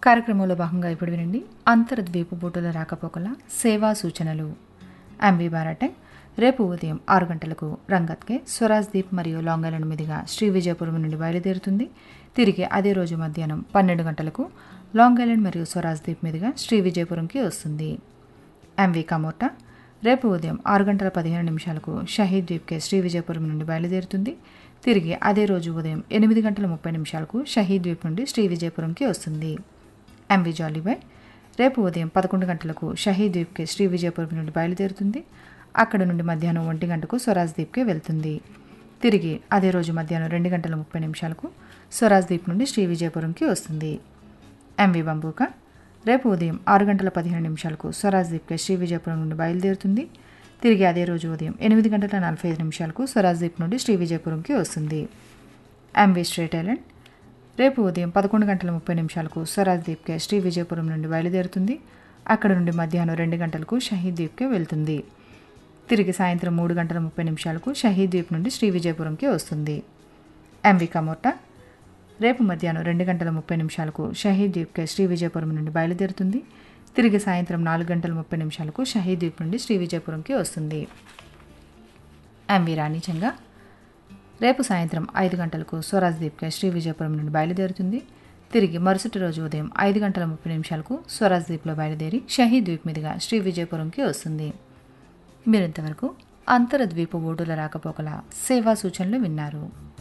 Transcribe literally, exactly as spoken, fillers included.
కార్యక్రమంలో భాగంగా ఇప్పుడు వినండి అంతర్ద్వీప బోటుల రాకపోకల సేవా సూచనలు. ఎంవి బారాటె రేపు ఉదయం ఆరు గంటలకు రంగత్కే స్వరాజ్ దీప్ మరియు లాంగ్ ఐలాండ్ మీదుగా శ్రీ విజయపురం నుండి బయలుదేరుతుంది. తిరిగి అదే రోజు మధ్యాహ్నం పన్నెండు గంటలకు లాంగ్ ఐలాండ్ మరియు స్వరాజ్ దీప్ మీదుగా శ్రీ విజయపురంకి వస్తుంది. ఎంవి కమోర్టా రేపు ఉదయం ఆరు గంటల పదిహేను నిమిషాలకు షహీద్ ద్వీప్కే శ్రీ విజయపురం నుండి బయలుదేరుతుంది. తిరిగి అదే రోజు ఉదయం ఎనిమిది గంటల ముప్పై నిమిషాలకు షహీద్ ద్వీప్ నుండి శ్రీ విజయపురంకి వస్తుంది. ఎంవి జాలీబాయ్ రేపు ఉదయం పదకొండు గంటలకు షహీద్ ద్వీప్కే శ్రీ విజయపురం నుండి బయలుదేరుతుంది. అక్కడ నుండి మధ్యాహ్నం ఒంటి గంటకు స్వరాజ్ ద్వీప్కే వెళ్తుంది. తిరిగి అదే రోజు మధ్యాహ్నం రెండు గంటల ముప్పై నిమిషాలకు స్వరాజ్ ద్వీప్ నుండి శ్రీ విజయపురంకి వస్తుంది. ఎంవి బంబూకా రేపు ఉదయం ఆరు గంటల పదిహేను నిమిషాలకు స్వరాజ్ ద్వీప్కే శ్రీ విజయపురం నుండి బయలుదేరుతుంది. తిరిగి అదే రోజు ఉదయం ఎనిమిది గంటల నలభై ఐదు నిమిషాలకు స్వరాజ్ ద్వీప్ నుండి శ్రీ విజయపురంకి వస్తుంది. ఎంవి స్ట్రేట్ ఐలాండ్ రేపు ఉదయం పదకొండు గంటల ముప్పై నిమిషాలకు స్వరాజ్ ద్వీప్కే శ్రీ విజయపురం నుండి బయలుదేరుతుంది. అక్కడ నుండి మధ్యాహ్నం రెండు గంటలకు షహీద్ ద్వీప్కే వెళ్తుంది. తిరిగి సాయంత్రం మూడు గంటల ముప్పై నిమిషాలకు షహీద్ ద్వీప్ నుండి శ్రీ విజయపురంకి వస్తుంది. ఎంవి కమోర్టా రేపు మధ్యాహ్నం రెండు గంటల ముప్పై నిమిషాలకు షహీద్ ద్వీప్కే శ్రీ విజయపురం నుండి బయలుదేరుతుంది. తిరిగి సాయంత్రం నాలుగు గంటల ముప్పై నిమిషాలకు షహీద్ ద్వీప్ నుండి శ్రీ విజయపురంకి వస్తుంది. ఎంవి రాణిచంగా రేపు సాయంత్రం ఐదు గంటలకు స్వరాజ్ ద్వీప్కే శ్రీ విజయపురం నుండి బయలుదేరుతుంది. తిరిగి మరుసటి రోజు ఉదయం ఐదు గంటల ముప్పై నిమిషాలకు స్వరాజ్ ద్వీప్లో బయలుదేరి షహీద్ ద్వీప్ మీదుగా శ్రీ విజయపురంకి వస్తుంది. మీరింతవరకు అంతర్ద్వీప బోటుల రాకపోకల సేవా సూచనలు విన్నారు.